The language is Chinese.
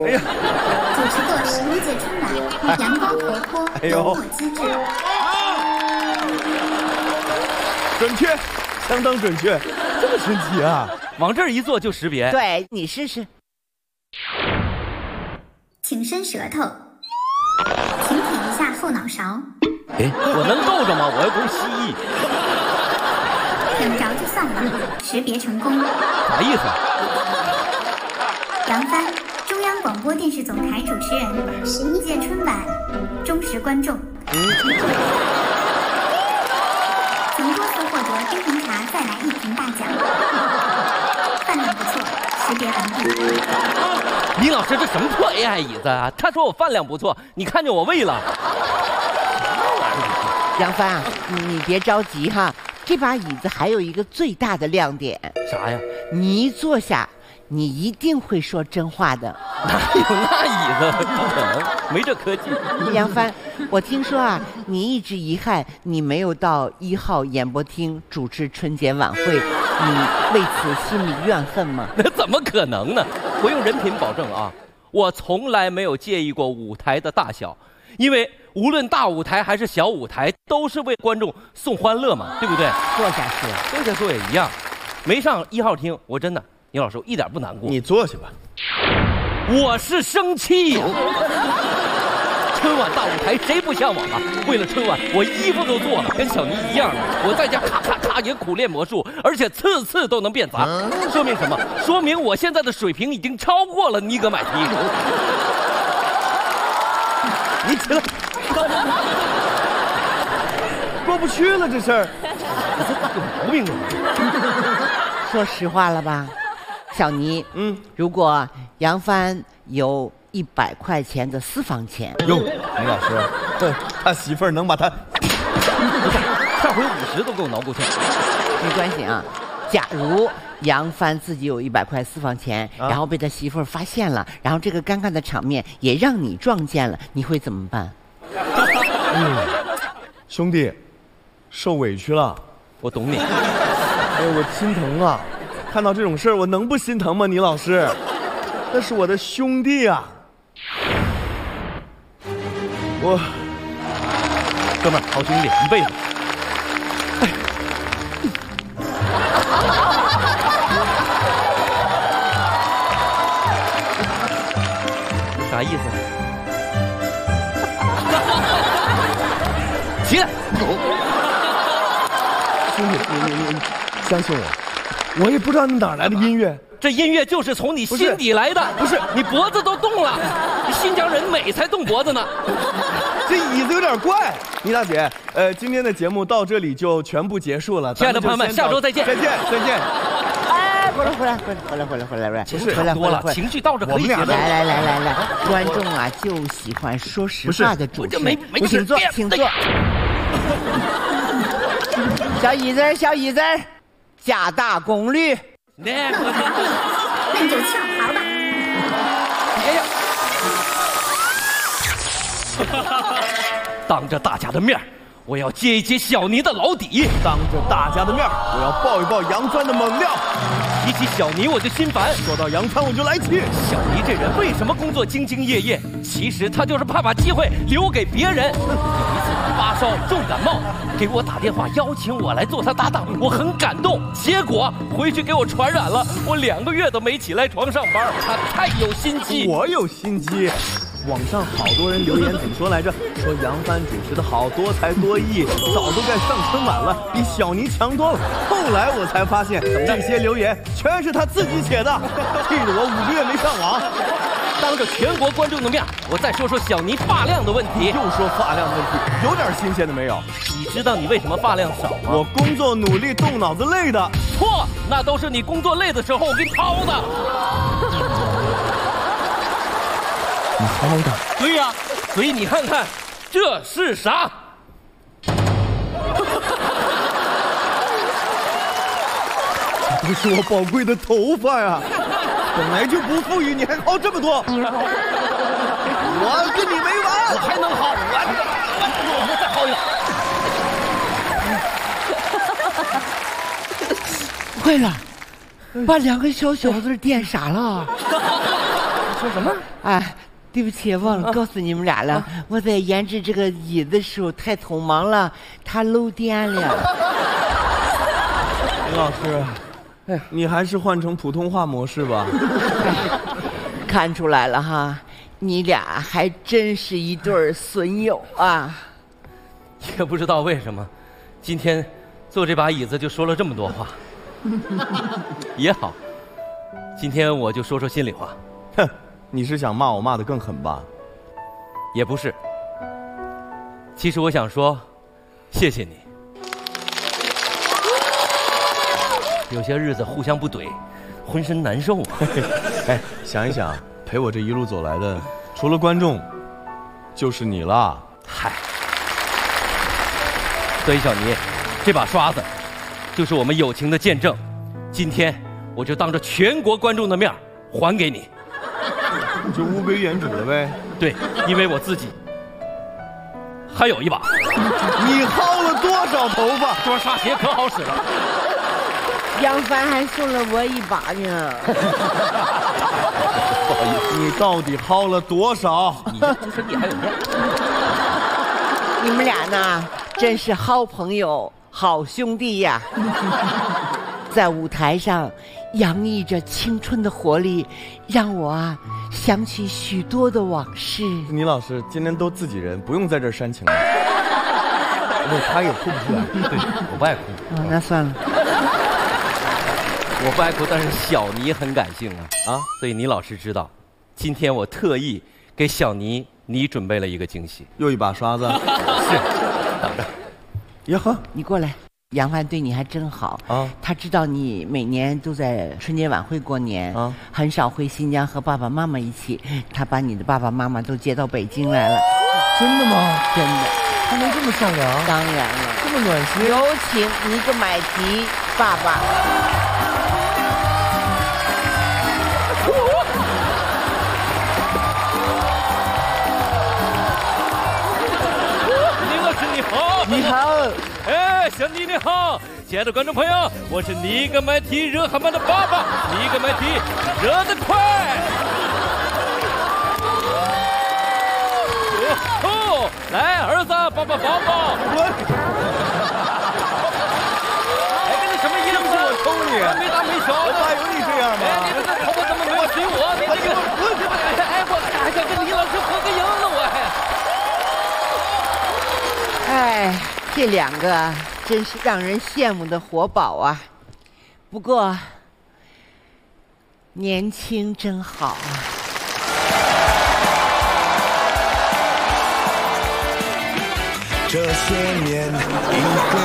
哎呀， 主持过15届春晚，阳光活泼，幽默机智。 准确，相当准确，这么神奇啊！ 往这儿一坐就识别。 对，你试试。 请伸舌头，请舔一下后脑勺。 哎，我能够着吗？我又不是蜥蜴。 舔不着就算了，识别成功。 啥意思？ 杨帆，中央广播电视总台主持人，11届春晚忠实观众。曾多次获得冰红茶再来一瓶大奖。饭量不错，识别完毕。 李老师，这什么破 AI 椅子啊？他说我饭量不错，你看见我胃了？ 杨帆啊，你别着急哈，这把椅子还有一个最大的亮点。 啥呀？ 你一坐下，你一定会说真话的。 哪有那椅子？不可能，没这科技。 杨帆，我听说啊，你一直遗憾你没有到1号演播厅主持春节晚会，你为此心里怨恨吗？ 那怎么可能呢？我用人品保证啊，我从来没有介意过舞台的大小，因为无论大舞台还是小舞台，都是为观众送欢乐嘛，对不对？ 坐下说， 坐下说也一样。没上1号厅，我真的，倪老师我一点不难过。 你坐下吧。 我是生气呀！春晚大舞台谁不向往啊？为了春晚，我衣服都做了，跟小倪一样的。我在家咔咔咔也苦练魔术，而且次次都能变砸。说明什么？说明我现在的水平已经超过了尼格买提。 你起来，过不去了这事儿。 有毛病啊！ 说实话了吧，小倪，如果杨帆有100块钱的私房钱， 哟，倪老师，对他媳妇儿能把他， 上回50都给我挠过去。 没关系啊。假如杨帆自己有100块私房钱，然后被他媳妇儿发现了，然后这个尴尬的场面也让你撞见了，你会怎么办？ 兄弟，受委屈了。 我懂你。 哎，我心疼啊！看到这种事儿，我能不心疼吗？倪老师，那是我的兄弟啊！我， 哥们儿，好兄弟，一辈子。啥意思？起来！ 兄弟，你相信我，我也不知道你哪来的音乐。 这音乐就是从你心底来的。不是，你脖子都动了，你新疆人美才动脖子呢。 这椅子有点怪。倪大姐，今天的节目到这里就全部结束了。 亲爱的朋友们，下周再见。 再见，再见。 哎，回来， 多了，情绪到这可以结束。 来，观众啊就喜欢说实话的主持人。请坐，请坐。小椅子，加大功率。 那就跳槽吧。 哎呀！当着大家的面，我要揭一揭小倪的老底。 当着大家的面，我要爆一爆杨帆的猛料。 提起小倪我就心烦， 说到杨帆我就来气。 小倪这人为什么工作兢兢业业？其实他就是怕把机会留给别人。有一次他发烧重感冒，给我打电话邀请我来做他搭档，我很感动。结果回去给我传染了，我2个月都没起来床上班。他太有心机。 我有心机。网上好多人留言怎么说来着？说杨帆主持的好多才多艺，早都该上春晚了，比小倪强多了。后来我才发现，这些留言全是他自己写的，气得我5个月没上网。 当着全国观众的面，我再说说小倪发量的问题。 又说发量的问题，有点新鲜的没有？ 你知道你为什么发量少吗？ 我工作努力，动脑子累的。 错，那都是你工作累的时候我给你掏的。 你掏的？ 对呀，所以你看看，这是啥？ 这都是我宝贵的头发呀！本来就不富裕，你还薅这么多，我跟你没完！ 我还能薅，我再薅一个。 坏了，把2个小小子电傻了。 说什么？ 哎，对不起，忘了告诉你们俩了。我在研制这个椅子的时候太匆忙了，它漏电了。 林老师，你还是换成普通话模式吧。 看出来了哈，你俩还真是一对损友啊！ 也不知道为什么，今天坐这把椅子就说了这么多话。也好，今天我就说说心里话。 哼，你是想骂我骂得更狠吧？ 也不是，其实我想说，谢谢你。有些日子互相不怼，浑身难受啊。 哎，想一想，陪我这一路走来的，除了观众，就是你了。 嗨，所以小尼，这把刷子，就是我们友情的见证。今天我就当着全国观众的面还给你。 你就物归原主了呗。 对，因为我自己还有一把。 你薅了多少头发？ 这刷鞋可好使了。 杨帆还送了我一把呢。 不好意思，你到底薅了多少？ 你这身体还有面。 你们俩呢，真是好朋友、好兄弟呀！在舞台上洋溢着青春的活力，让我想起许多的往事。 倪老师今天都自己人，不用在这儿煽情了。那他也哭不出来。 对，我不爱哭。 那算了。 我不爱哭，但是小尼很感性啊！所以倪老师知道，今天我特意给小尼你准备了一个惊喜。 又一把刷子。 是，等着。 呀呵， 你过来。杨帆对你还真好啊！他知道你每年都在春节晚会过年啊，很少回新疆和爸爸妈妈一起。他把你的爸爸妈妈都接到北京来了。 真的吗？ 真的。 他能这么善良？ 当然了， 这么暖心。 有请尼格买提爸爸。 倪老师你好。 你好。 哎，小尼你好，亲爱的观众朋友，我是尼格买提热汗漫的爸爸，尼格买提，热得快。哦，来，儿子，抱抱抱抱。哎，这是什么意思？ 我抽你， 没大没小的。 爸有你这样吗？ 哎，你这头发怎么没有随我？你这个，哎，我还想跟倪老师合个影呢，我还。 哎。这两个真是让人羡慕的活宝啊！不过，年轻真好啊！ 这些年，